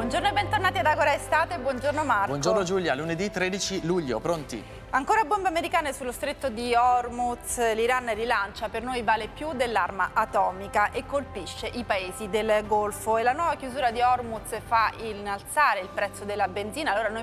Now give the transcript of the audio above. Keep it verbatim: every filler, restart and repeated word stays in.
Buongiorno e bentornati ad Agora Estate, buongiorno Marco. Buongiorno Giulia, lunedì tredici luglio, pronti? Ancora bombe americane sullo stretto di Hormuz, l'Iran rilancia, per noi vale più dell'arma atomica e colpisce i paesi del Golfo. E la nuova chiusura di Hormuz fa innalzare il prezzo della benzina, allora noi